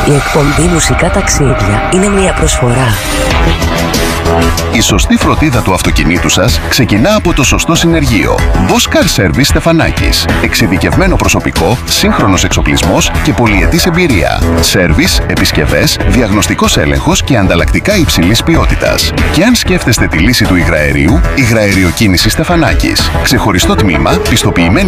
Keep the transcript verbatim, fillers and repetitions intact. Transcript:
Η εκπομπή Μουσικά Ταξίδια είναι μια προσφορά. Η σωστή φροντίδα του αυτοκινήτου σας ξεκινά από το σωστό συνεργείο. Bosch Car Service Στεφανάκης. Εξειδικευμένο προσωπικό, σύγχρονος εξοπλισμός και πολυετής εμπειρία. Σέρβις, επισκευές, διαγνωστικός έλεγχος και ανταλλακτικά υψηλής ποιότητας. Και αν σκέφτεστε τη λύση του υγραερίου, υγραεριοκίνηση Στεφανάκης. Ξεχωριστό τμήμα, πιστοποιημένη